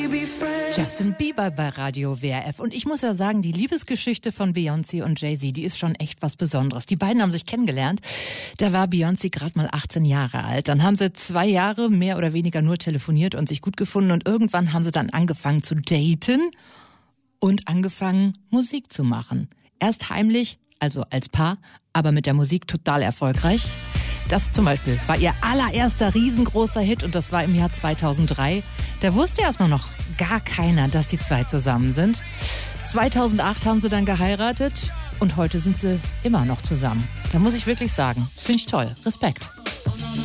Justin Bieber bei Radio WRF. Und ich muss ja sagen, die Liebesgeschichte von Beyoncé und Jay-Z, die ist schon echt was Besonderes. Die beiden haben sich kennengelernt. Da war Beyoncé gerade mal 18 Jahre alt. Dann haben sie 2 Jahre mehr oder weniger nur telefoniert und sich gut gefunden. Und irgendwann haben sie dann angefangen zu daten und angefangen, Musik zu machen. Erst heimlich, also als Paar, aber mit der Musik total erfolgreich. Das zum Beispiel war ihr allererster riesengroßer Hit und das war im Jahr 2003. Da wusste erstmal noch gar keiner, dass die zwei zusammen sind. 2008 haben sie dann geheiratet und heute sind sie immer noch zusammen. Da muss ich wirklich sagen, das finde ich toll. Respekt.